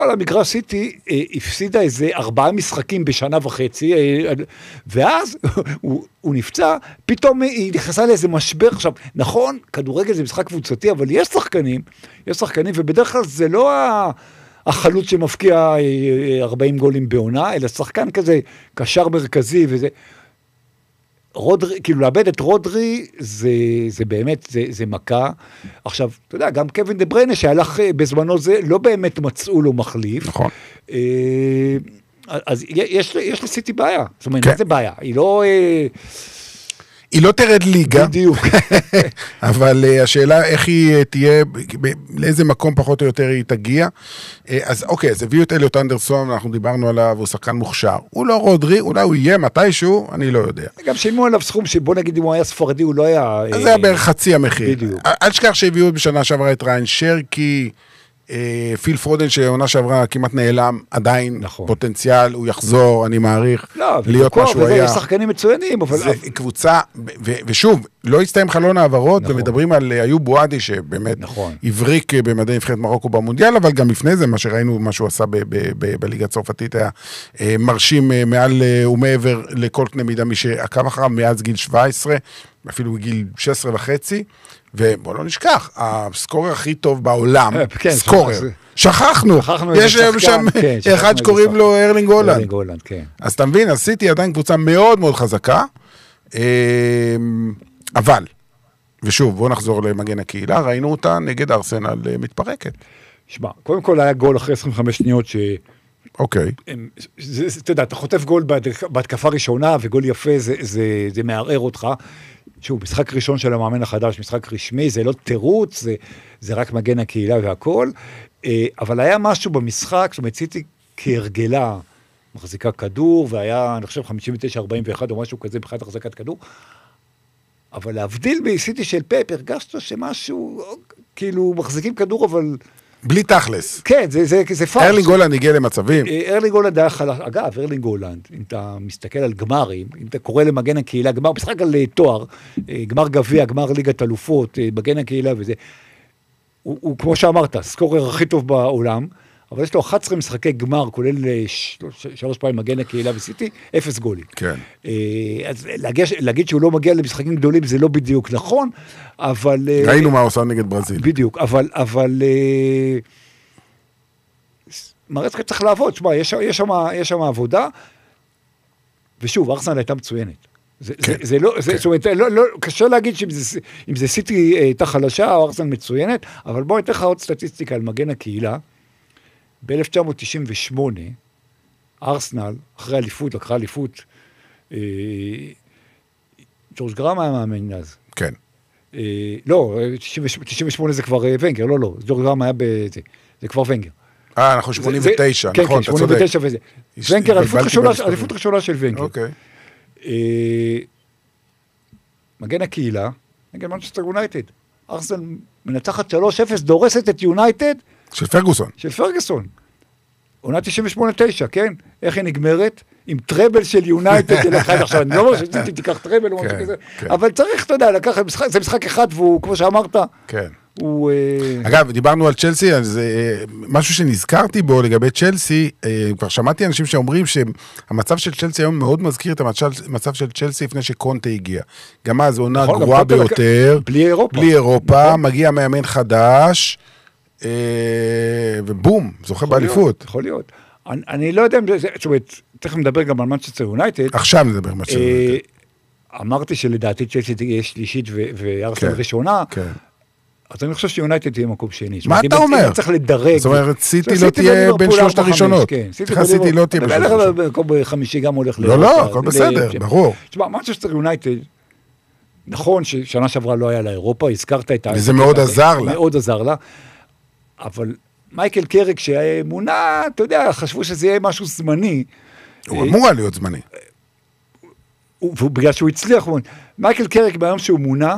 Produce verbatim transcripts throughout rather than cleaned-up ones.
על המגרש סיטי הפסידה איזה ארבעה משחקים בשנה וחצי, ואז הוא, הוא נפצע, פתאום היא נכנסה לאיזה משבר. עכשיו, נכון, כדורגל זה משחק קבוצתי, אבל יש שחקנים, יש שחקנים, ובדרך כלל זה לא החלוץ שמפקיע ארבעים גולים בעונה, אלא שחקן כזה, קשר מרכזי וזה. רודרי, כאילו לאבד את רודרי, זה, זה באמת, זה, זה מכה. עכשיו, אתה יודע, גם קווין דה בריינה, שהלך בזמנו זה, לא באמת מצאו לו מחליף. נכון. אז יש, יש לסיטי בעיה. זאת אומרת, מה זה בעיה? היא לא... היא לא תרד ליגה. בדיוק. אבל השאלה איך היא תהיה, לאיזה מקום פחות או יותר היא תגיע. אז אוקיי, אז הביאו את אליוט אנדרסון, אנחנו דיברנו עליו, הוא שחקן מוכשר. הוא לא רודרי, אולי הוא יהיה מתישהו, אני לא יודע. גם שימו עליו סכום שבוא נגיד אם הוא היה ספרדי, הוא לא היה... אז זה היה בערך חצי המחיר. בדיוק. אל שכח שהביאו בשנה שעברה את ריין שרקי, פיל פרודן שעונה שעברה כמעט נעלם, עדיין נכון. פוטנציאל, הוא יחזור, אני מעריך, לא, להיות מה שהוא היה. יש שחקנים מצוינים, אבל... זה קבוצה, ו- ושוב, לא הסתיים חלון העברות, נכון. ומדברים על איוב בועדי, שבאמת נכון. הבריק במדעי נבחרת מרוקו במונדיאל, אבל גם לפני זה, מה שראינו, מה שהוא עשה ב- ב- ב- בליגה הצרפתית, היה מרשים מעל ומעבר לכל קנה מידה, מי שעקב אחריו מאז גיל שבע עשרה, אפילו גיל שש עשרה וחצי, ובוא לא נשכח, הסקורר הכי טוב בעולם, סקורר, שכחנו, יש שם אחד שקוראים לו ארלינג הולנד, אז אתה מבין, עשיתי עדיין קבוצה מאוד מאוד חזקה, אבל, ושוב, בואו נחזור למגן הקהילה, ראינו אותה נגד ארסנל מתפרקת. שמע, קודם כל היה גול אחרי עשרים וחמש שניות ש... אוקיי. אתה יודע, אתה חוטף גול בהתקפה ראשונה, וגול יפה, זה מערער אותך. שוב, משחק ראשון של המאמן החדש, משחק רשמי, זה לא תירוץ, זה, זה רק מגן הקהילה והכל, אבל היה משהו במשחק, זאת אומרת, סיטי כהרגלה, מחזיקה כדור, והיה, אני חושב, חמישים ותשע ארבעים ואחת או משהו כזה, בכלל החזקת כדור, אבל להבדיל בסיטי של פפ, הרגשת שמשהו, כאילו, מחזיקים כדור, אבל... בלי תכלס. כן, זה, זה, זה פרש. ארלינג הולנד הגיע למצבים. ארלינג הולנד היה חלש, אגב, ארלינג הולנד, אם אתה מסתכל על גמרים, אם אתה קורא למגן הקהילה, גמר, משחק על תואר, גמר גביע, גמר ליגת אלופות, מגן הקהילה וזה, הוא, הוא כמו שאמרת, סקורר הכי טוב בעולם, אבל יש לו אחת עשרה משחקי גמר, כולל שלוש, שלוש פעמים מגן הקהילה וסיטי, אפס גולים. כן. אז להגיד, להגיד שהוא לא מגיע למשחקים גדולים, זה לא בדיוק נכון, אבל... ראינו מה הוא עושה נגד ברזיל. בדיוק, אבל... אבל מרצקה צריך לעבוד, שמה, יש, יש שם, יש שם עבודה, ושוב, ארסנל הייתה מצוינת. זה, כן, זה, זה לא, זה, כן. זאת אומרת, לא, לא, קשה להגיד שאם זה, אם זה סיטי הייתה חלשה, או ארסנל מצוינת, אבל בואו ניתן לך עוד סטטיסטיקה על מגן הקהילה, ב-אלף תשע מאות תשעים ושמונה, ארסנל, אחרי אליפות, לקחה אליפות, אה, ג'ורג' גראם היה מאמן אז. כן. אה, לא, תשעים ושמונה זה כבר ונגר, לא, לא, ג'ורג' גראם היה בזה, זה כבר ונגר. אה, אנחנו שמונים ותשע, כן, נכון, כן, אתה צודק. שמונים ותשע וזה. ונגר, אליפות ראשונה של ונגר. אוקיי. מגן הקהילה, נגד מנצ'סטר יונייטד. ארסנל מנצחת שלוש אפס, דורסת את יונייטד. של פרגוסון. של פרגוסון. עונה תשעים ושמונה תשע, כן? איך היא נגמרת? עם טראבל של יונייטד שלקחה. עכשיו, אני לא אומר שציטי תיקח טראבל או משהו כזה, אבל צריך, אתה יודע, לקחת, זה משחק אחד, והוא, כמו שאמרת, כן. הוא... אגב, דיברנו על צ'לסי, אז משהו שנזכרתי בו לגבי צ'לסי, כבר שמעתי אנשים שאומרים שהמצב של צ'לסי היום מאוד מזכיר את המצב של צ'לסי לפני שקונטה הגיע. גם אז עונה גרועה ביותר, בלי אירופה. בלי אירופה, מגיע מאמן חדש, ובום, זוכה באליפות. יכול להיות. אני לא יודע אם זה... זאת אומרת, תכף נדבר גם על מנצ'סטר יונייטד. עכשיו נדבר על מנצ'סטר יונייטד. אמרתי שלדעתי צ'לסי תהיה שלישית וארסנל ראשונה. כן. אז אני חושב שיונייטד תהיה מקום שני. מה אתה אומר? אם צריך לדרג. זאת אומרת, סיטי לא תהיה בין שלושת הראשונות. סליחה, סיטי לא תהיה בין שלושת הראשונות. מקום בחמישי גם הולך לא, לא, הכל בסדר, ברור. תשמע, מנצ'סטר יונייטד, נכון ששנה שעברה לא היה לאירופה, הזכרת את ה... וזה מאוד עזר לה. מאוד עזר לה, אבל מייקל קרק שהאמונה, אתה יודע, חשבו שזה יהיה משהו זמני. הוא אמור להיות זמני. בגלל שהוא הצליח, מייקל קרק ביום שהוא מונה,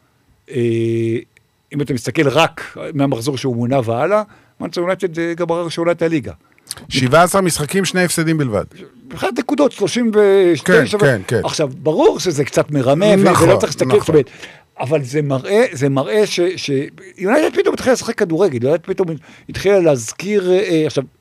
אם אתה מסתכל רק מהמחזור שהוא מונה והלאה, מנצ'סטר יונייטד גמרה ראשונה את הליגה. שבעה עשר משחקים, שני הפסדים בלבד. בכלל נקודות, שלושים ושתיים. כן, כן, כן. עכשיו, ברור שזה קצת מרמה, ולא צריך להסתכל, אבל זה מראה, זה מראה ש... יונייטד פתאום התחילה לשחק כדורגל, יונייטד פתאום התחילה להזכיר, עכשיו,